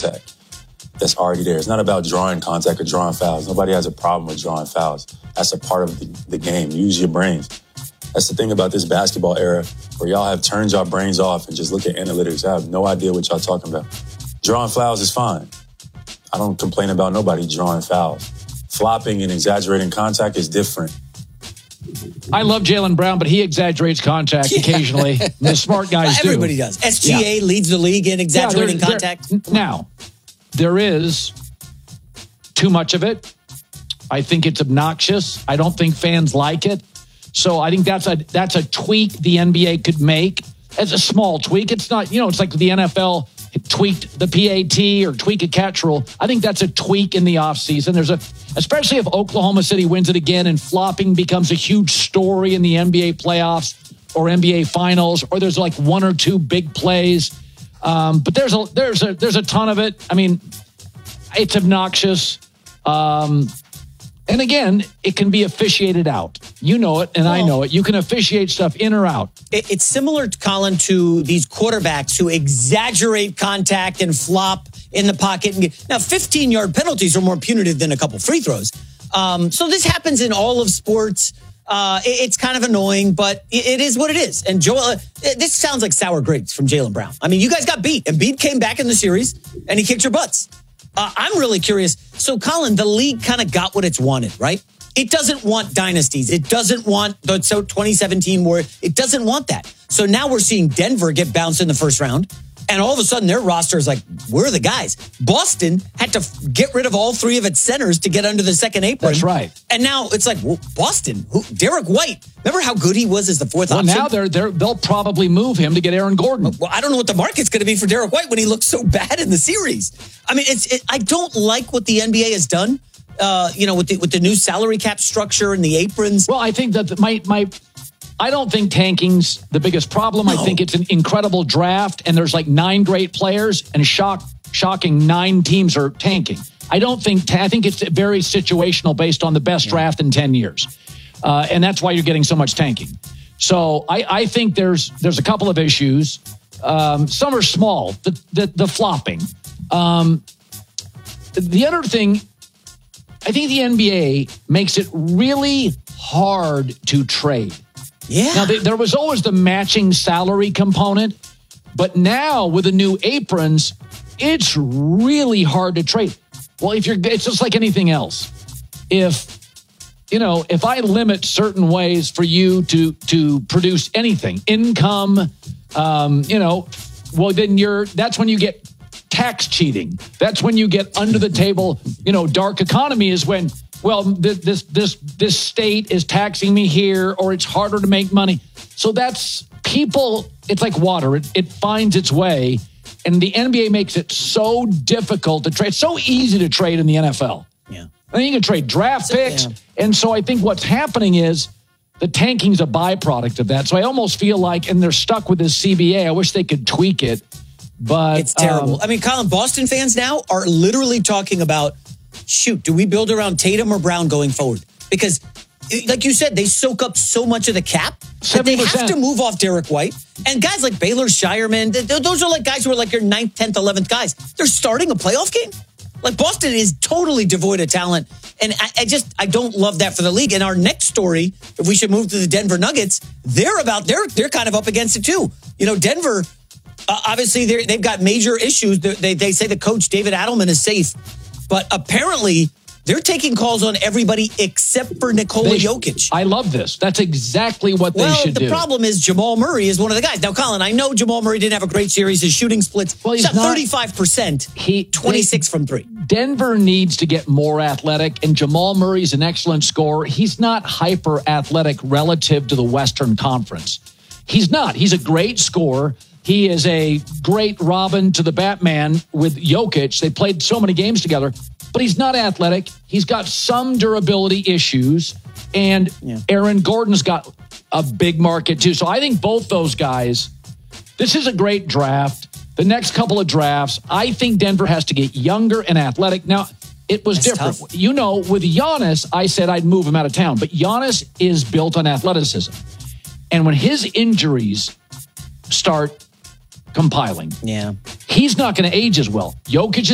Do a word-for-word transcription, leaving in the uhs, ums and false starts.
contact that's already there. It's not about drawing contact or drawing fouls. Nobody has a problem with drawing fouls. That's a part of the, the game. Use your brains. That's the thing about this basketball era where y'all have turned y'all brains off and just look at analytics. I have no idea what y'all talking about. Drawing fouls is fine. I don't complain about nobody drawing fouls. Flopping and exaggerating contact is different. I love Jaylen Brown, but he exaggerates contact yeah. occasionally. The smart guys well, everybody do. Everybody does. S G A yeah. leads the league in exaggerating yeah, they're, contact. They're, now, there is too much of it. I think it's obnoxious. I don't think fans like it. So I think that's a that's a tweak the N B A could make. As a small tweak. It's not, you know, it's like the N F L tweaked the P A T or tweak a catch rule. I think that's a tweak in the offseason. There's a, especially if Oklahoma City wins it again and flopping becomes a huge story in the N B A playoffs or N B A finals, or there's like one or two big plays. Um, but there's a there's a there's a ton of it. I mean, it's obnoxious. Um, and again, it can be officiated out. You know it, and well, I know it. You can officiate stuff in or out. It, it's similar, Colin, to these quarterbacks who exaggerate contact and flop in the pocket. And get, now, fifteen-yard penalties are more punitive than a couple free throws. Um, so this happens in all of sports. Uh, it, it's kind of annoying, but it, it is what it is. And Joel, uh, this sounds like sour grapes from Jaylen Brown. I mean, you guys got beat. Embiid came back in the series, and he kicked your butts. Uh, I'm really curious. So, Colin, the league kind of got what it's wanted, right? It doesn't want dynasties. It doesn't want the so twenty seventeen war. It doesn't want that. So now we're seeing Denver get bounced in the first round. And all of a sudden, their roster is like, we're the guys. Boston had to get rid of all three of its centers to get under the second apron. That's right. And now it's like, well, Boston, who, Derek White. Remember how good he was as the fourth well, option? Well, now they're, they're, they'll probably move him to get Aaron Gordon. Well, I don't know what the market's going to be for Derek White when he looks so bad in the series. I mean, it's. It, I don't like what the N B A has done, uh, you know, with the, with the new salary cap structure and the aprons. Well, I think that my my... I don't think tanking's the biggest problem. No. I think it's an incredible draft, and there's like nine great players, and shock, shocking nine teams are tanking. I don't think, ta- I think it's very situational based on the best yeah. draft in ten years. Uh, and that's why you're getting so much tanking. So I, I think there's there's a couple of issues. Um, some are small, the, the, the flopping. Um, the other thing, I think the N B A makes it really hard to trade. Yeah. Now, they, there was always the matching salary component, but now with the new aprons, it's really hard to trade. Well, if you're, it's just like anything else. If, you know, if I limit certain ways for you to, to produce anything, income, um, you know, well, then you're, that's when you get tax cheating. That's when you get under the table, you know, dark economy is when, well, this this this state is taxing me here, or it's harder to make money. So that's people. It's like water; it, it finds its way, and the N B A makes it so difficult to trade. It's so easy to trade in the N F L. Yeah, I mean, you can trade draft picks, yeah. and so I think what's happening is the tanking's a byproduct of that. So I almost feel like, and they're stuck with this C B A. I wish they could tweak it, but it's terrible. Um, I mean, Colin, Boston fans now are literally talking about, shoot, do we build around Tatum or Brown going forward? Because, like you said, they soak up so much of the cap that they have to move off Derek White. And guys like Baylor, Shireman, those are like guys who are like your ninth, tenth, eleventh guys. They're starting a playoff game. Like, Boston is totally devoid of talent. And I, I just, I don't love that for the league. And our next story, if we should move to the Denver Nuggets, they're about, they're, they're kind of up against it too. You know, Denver, uh, obviously they've got major issues. They, they say the coach, David Adelman, is safe. But apparently, they're taking calls on everybody except for Nikola they, Jokic. I love this. That's exactly what well, they should the do. The problem is Jamal Murray is one of the guys. Now, Colin, I know Jamal Murray didn't have a great series. His shooting splits, well, he's not thirty-five percent, he, twenty-six they, from three. Denver needs to get more athletic, and Jamal Murray's an excellent scorer. He's not hyper-athletic relative to the Western Conference. He's not. He's a great scorer. He is a great Robin to the Batman with Jokic. They played so many games together, but he's not athletic. He's got some durability issues, and yeah. Aaron Gordon's got a big market too. So I think both those guys, this is a great draft. The next couple of drafts, I think Denver has to get younger and athletic. Now, it was That's different. Tough. You know, with Giannis, I said I'd move him out of town, but Giannis is built on athleticism. And when his injuries start compiling. Yeah. He's not going to age as well. Jokic is